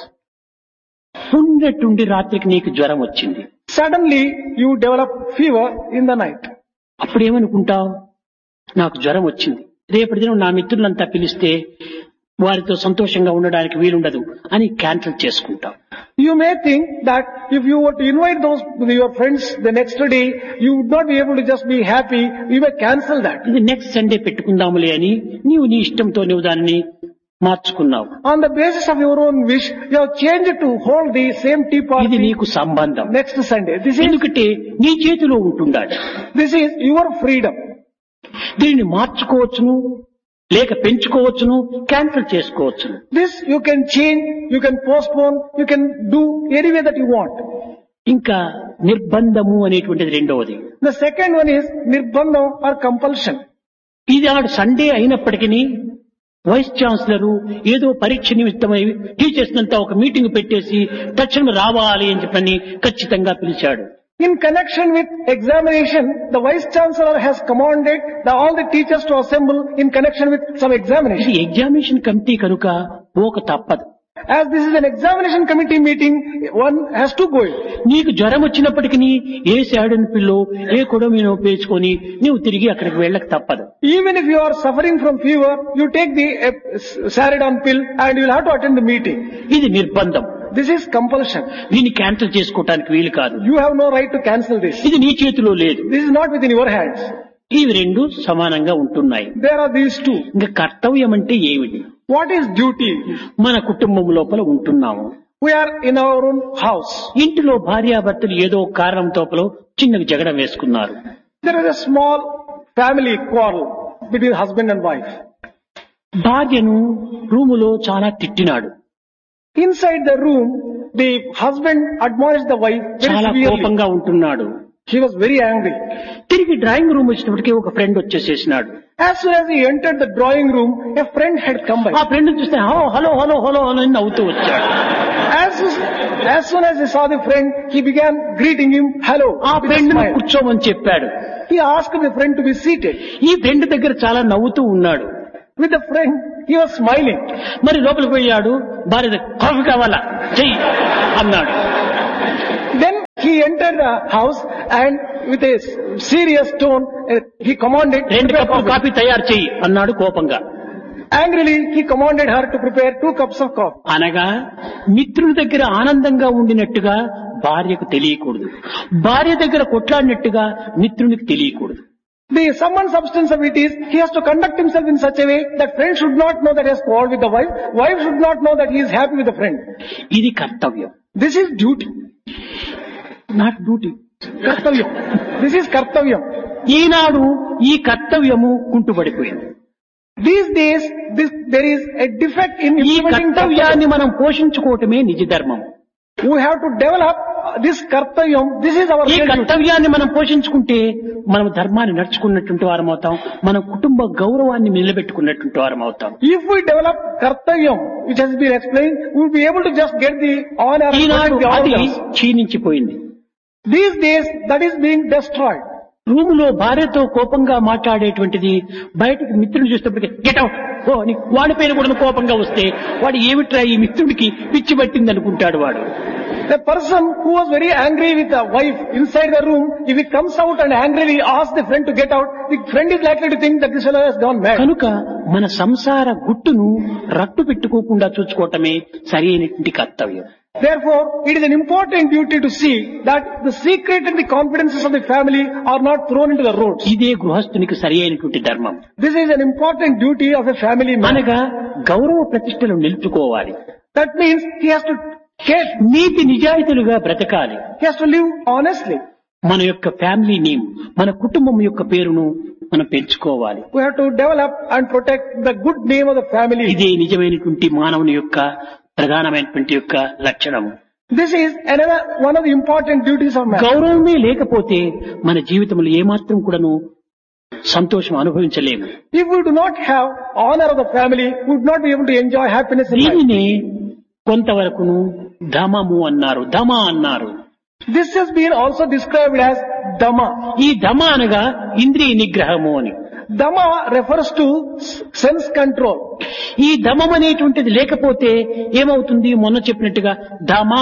ఉన్నట్టుండి రాత్రికి నీకు జ్వరం వచ్చింది. Suddenly you develop fever in the night. అప్పుడేమనుకుంటావు, నాకు జ్వరం వచ్చింది, రేపటి దినం నా మిత్రులంతా పిలిస్తే వారితో సంతోషంగా ఉండడానికి వీలుండదు అని క్యాన్సిల్ చేసుకుంటాం. You may think that if you were to invite those your friends the next day, you would not be able to just be happy. You may cancel that. ఇది నెక్స్ట్ సండే పెట్టుకుందాములే అని నీవు నీ ఇష్టంతో నువ్వు దాన్ని మార్చుకున్నావు. On the basis of your own wish, you have changed to hold the same tea ఇది party నీకు సంబంధం. next Sunday. This is ఎందుకంటే నీ చేతిలో ఉంటుండాలి. this is your freedom. దీనిని మార్చుకోవచ్చును, లేక పెంచుకోవచ్చును, క్యాన్సిల్ చేసుకోవచ్చును. This you can change, you can postpone, you can do any way that you want. ఇంకా నిర్బంధము అనేటువంటిది రెండవది. The second one is nirbandham or compulsion. ఇది ఆడు సండే అయినప్పటికీ వైస్ ఛాన్సలర్ ఏదో పరీక్ష నిమిత్తమై టీచర్స్ అంతా ఒక మీటింగ్ పెట్టేసి తక్షణం రావాలి అని చెప్పని ఖచ్చితంగా పిలిచాడు. In connection with examination, the Vice Chancellor has commanded the, all the teachers to assemble in connection with some ఇది examination. ఎగ్జామినేషన్ కమిటీ కనుక పోక తప్పదు. As this is an examination committee meeting, one has to go in. నీకు జ్వరం వచ్చినప్పటికీ ఏ శాడన్ pillow ఏ కొడమీనో పేర్చుకొని నీవు తిరిగి అక్కడికి వెళ్ళక తప్పదు. Even if you are suffering from fever, you take the uh, Saridon pill and you will have to attend the meeting. ఇది నిర్బంధం. This is compulsion. దీన్ని క్యాన్సిల్ చేసుకోవటానికి వీలు కాదు. You have no right to cancel this. ఇది నీ చేతిలో లేదు. This is not within your hands. ఇవి రెండు సమానంగా ఉంటున్నాయి. There are these two. ఇంకా కర్తవ్యం అంటే ఏమిటి? What is duty? మన కుటుంబం లోపల ఉంటున్నాము. We are in our own house. ఇంటిలో భార్యాభర్తలు ఏదో కారణం తోపలో చిన్నగా జగడం వేసుకున్నారు. There is a small family quarrel between husband and wife. భార్యను రూములో చాలా తిట్టినాడు. Inside the room, the husband admonished the wife very చాలా severely. కోపంగా ఉంటున్నాడు. He was very angry. తిరిగి డ్రాయింగ్ రూమ్ వచ్చినప్పటికీ ఒక friend వచ్చేసేసినాడు. As soon as he entered the drawing room, a friend had come by. ఆ friend చూస్తే hello hello hello hello hello అని నవ్వుతూ వచ్చాడు. As, as soon as he saw the friend, he began greeting him, hello. ఆ with a friend smile. కూర్చోమని చెప్పాడు. He asked the friend to be seated. ఈ friend దగ్గర చాలా నవ్వుతూ ఉన్నాడు. With the friend, he was smiling. మరి లోపలికి పోయాడు. భార్య కాఫీ కావాలా చెయ్యి అన్నాడు. Then he entered the house and with a serious tone, uh, he commanded, రెండు prepare కప్పులు coffee. కాఫీ తయారు చెయ్యి అన్నాడు కోపంగా. Angrily, he commanded her to prepare two cups of coffee. అనగా మిత్రుల దగ్గర ఆనందంగా ఉండినట్టుగా భార్యకు తెలియకూడదు. భార్య దగ్గర కొట్లాడినట్టుగా మిత్రునికి తెలియకూడదు. The sum and substance of it is, he has to conduct himself in such a way that friend should not know that he has quarreled with the wife, wife should not know that he is happy with the friend. ఇది కర్తవ్యం. This is duty. Not duty. Kartavyam. This is kartavyam. ఈనాడు ఈ కర్తవ్యము కుంటుపడిపోయింది. These days, this, there is a defect in ఈ implementing కర్తవ్యాన్ని kartavyam. మనం పోషించుకోవటమే నిజ ధర్మం. We have to develop this kartavyam. This is our ఈ real duty. కర్తవ్యాన్ని మనం పోషించుకుంటే మనం ధర్మాన్ని నడుచుకున్నటువంటి వారం అవుతాం. మన కుటుంబ గౌరవాన్ని నిలబెట్టుకున్నటువంటి వారం అవుతాం. If we develop kartavyam, which has been explained, we will be able to just get the honor and Eenadu protect the అది honors. క్షీణించిపోయింది. These days, that is being destroyed. రూములో భార్యతో కోపంగా మాట్లాడేటువంటిది బయటకు మిత్రుడు చూసినప్పటికీ గెట్ అవుట్ ఓ అని వాడి పైన కూడా కోపంగా వస్తే వాడు ఏమిట్రా ఈ మిత్రుడికి పిచ్చి పట్టింది అనుకుంటాడు వాడు. The person who was very angry with the wife inside the room, if he comes out and angrily asks the friend to get out, the friend is likely to think that this fellow has gone mad. కనుక మన సంసార గుట్టును రట్టు పెట్టుకోకుండా చూసుకోవటమే సరి అయినటువంటి కర్తవ్యం. Therefore, it is an important duty to see that the secret and the confidences of the family are not thrown into the roads. ఇదే గృహస్థునికి సరి అయినటువంటి ధర్మం. This is an important duty of a family man. అనగా గౌరవ ప్రతిష్టలు నిలుపుకోవాలి. That means he has to care, నీతి నిజాయితీలుగా బ్రతకాలి. he has to live honestly. మన యొక్క ఫ్యామిలీ నేమ్, మన కుటుంబం యొక్క పేరును మనం పెంచుకోవాలి. We have to develop and protect the good name of the family. ఇదే నిజమైనటువంటి మానవుని యొక్క ప్రధానమైనటువంటి యొక్క లక్షణము. This is another one of the important duties of man. గౌరవమే లేకపోతే మన జీవితంలో ఏమాత్రం కూడాను సంతోషం అనుభవించలేము. If we do not have honor of the family, we would not be able to enjoy happiness in life. దీనినే కొంతవరకును ధమము అన్నారు, ధమ అన్నారు. This has been also described as Dhamma. ఈ ధమ అనగా ఇంద్రియ నిగ్రహము అని. Dhamma refers to sense control. ఈ ధమం అనేటువంటిది లేకపోతే ఏమవుతుంది? మొన్న చెప్పినట్టుగా ధమా.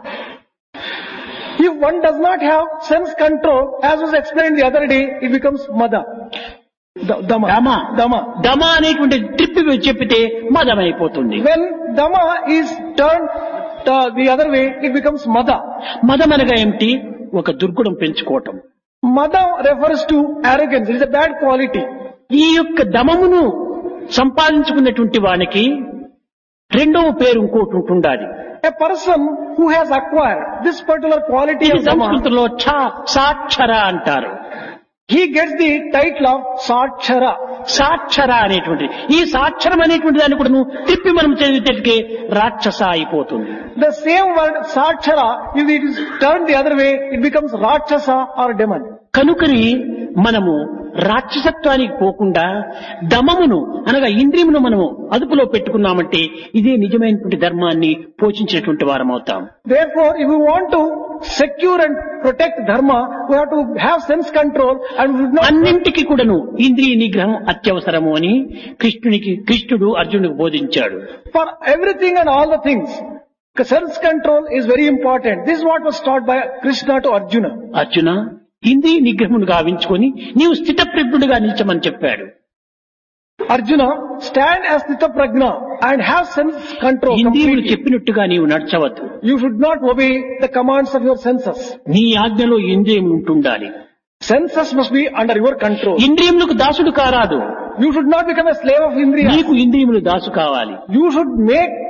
If one does not have sense control, as was explained the other day, it becomes Mada. Dhamma. ధమ Dhamma. ధమ అనేటువంటి ట్రిప్ చెప్పితే మదం అయిపోతుంది. When Dhamma is turned uh, the other way, it becomes Mada. మదం అనగా ఏమిటి? ఒక దుర్గుణం పెంచుకోవటం. Mada refers to arrogance. It is a bad quality. ఈ యొక్క దమమును సంపాదించుకున్నటువంటి వానికి రెండవ పేరు ఇంకోటి ఉంటుండాలి. A person who has acquired this particular quality ఇది of Dhamma, సంస్కృతంలో ఛ సాక్షర అంటారు. he gets the title of Satchara. సాక్షర అనేటువంటి ఈ సాక్షరం అనేటువంటి దాన్ని కూడా నువ్వు తిప్పి మనం చదివితే రాక్షస అయిపోతుంది. The same word Satchara, if it is turned the other way, it becomes Rakshasa or demon. కనుకని మనము రాక్షసత్వానికి పోకుండా దమమును అనగా ఇంద్రియమును మనము అదుపులో పెట్టుకున్నామంటే ఇదే నిజమైనటువంటి ధర్మాన్ని పోషించినటువంటి వారం అవుతాం. Therefore, if we want to secure and protect dharma, we have to have sense control and we should not. అన్నింటికి కూడాను ఇంద్రియ నిగ్రహం అత్యవసరము అని కృష్ణునికి కృష్ణుడు అర్జునుడికి బోధించాడు. For everything and all the things, sense control is very important. This is what was taught by Krishna to Arjuna. Arjuna, ఇంద్రియ నిగ్రహమును గావించుకొని నీవు స్థితప్రజ్ఞుడిగా నిలిచమని చెప్పాడు. Arjuna, stand as Stita Prajna and have sense control ఇంద్రియములు completely. చెప్పినట్టుగా నీవు నడచవద్దు. You should not obey the commands of your senses. నీ ఆజ్ఞలో ఇంద్రియములు ఉంటుండాలి. Senses must be under your control. ఇంద్రియములకు దాసుడు కారాదు. You should not become a slave of Indriya. నీకు ఇంద్రియములు దాసు కావాలి. You should make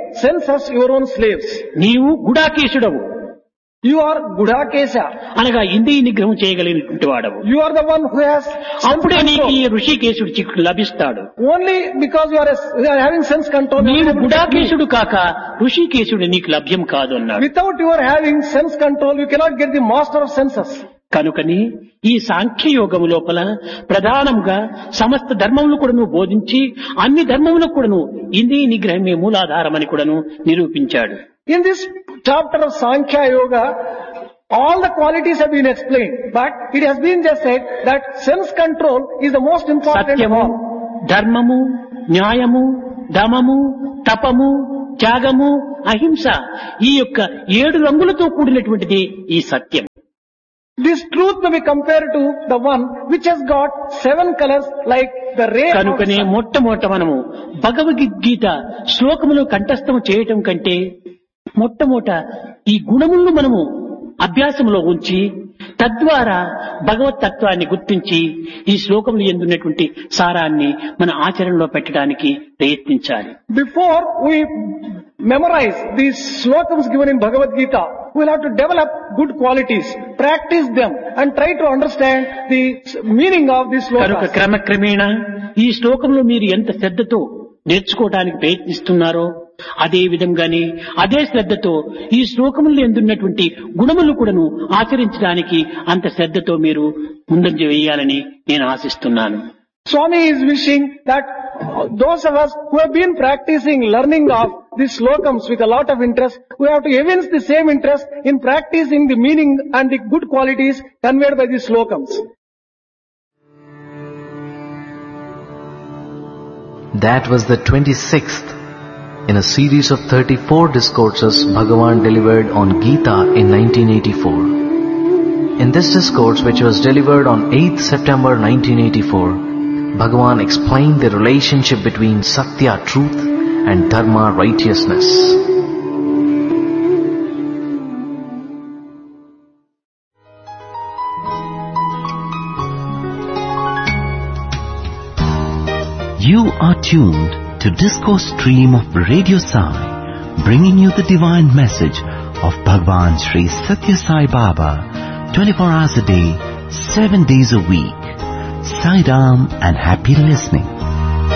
censors your own slaves. నీవు గుడాకేశుడవు, You are Gudakesha. అనగా ఇంద్రియ నిగ్రహం చేయగలిగినటువంటి వాడవు. You are the one who has అప్పుడే నీకు ఈ self-control. ఋషికేశుడు చిక్కుడు లభిస్తాడు. Only because you are, a, you are having sense control. you are నీవు able to get me. గుడాకేశుడు కాక ఋషికేశుడు నీకు లభ్యం కాదు అన్నాడు. Without your having sense control, you cannot get the master of senses. కనుకని ఈ సాంఖ్యయోగము లోపల ప్రధానంగా సమస్త ధర్మములు కూడాను బోధించి అన్ని ధర్మములకు కూడాను ఇంద్రియ నిగ్రహమే మూలాధారమని కూడాను నిరూపించాడు. In this chapter of Sankhya Yoga, all the qualities have been explained, but it has been just said that sense control is the most important of సత్యము, all. ధర్మము, న్యాయము, దమము, తపము, త్యాగము, అహింస ఈ యొక్క ఏడు రంగులతో కూడినటువంటిది ఈ సత్యం. This truth may be compared to the one which has got seven colors like the ray of కనుకనే sun. మొట్టమొదట మనము భగవద్గీత శ్లోకములు కంఠస్థం చేయటం కంటే మొట్టమొదట ఈ గుణములను మనము అభ్యాసంలో ఉంచి తద్వారా భగవత్ తత్వాన్ని గుర్తించి ఈ శ్లోకములు ఎందున్నటువంటి సారాన్ని మన ఆచరణలో పెట్టడానికి ప్రయత్నించాలి. Before we memorize these slokams given in Bhagavad Gita, we will have to develop good qualities, practice them and try to understand the meaning of these కనుక slokas. క్రమక్రమేణ ఈ శ్లోకంలో మీరు ఎంత శ్రద్ధతో నేర్చుకోవడానికి ప్రయత్నిస్తున్నారో అదే విధంగానే అదే శ్రద్ధతో ఈ శ్లోకములు ఎందున్నటువంటి గుణములు కూడాను ఆచరించడానికి అంత శ్రద్ధతో మీరు ముందంజ వేయాలని నేను ఆశిస్తున్నాను. Swami is wishing that those of us who have been practicing learning of these slokams with a lot of interest, we have to evince the same interest in practicing the meaning and the good qualities conveyed by these slokams. That was the twenty-sixth in a series of thirty-four discourses Bhagavan delivered on Gita in nineteen eighty-four. In this discourse, which was delivered on eighth September nineteen eighty-four, Bhagavan explained the relationship between Satya, truth, and Dharma, righteousness. You are tuned to Discourse Stream of Radio Sai, bringing you the divine message of Bhagwan Sri Satya Sai Baba, twenty-four hours a day, seven days a week. Sai Ram and happy listening.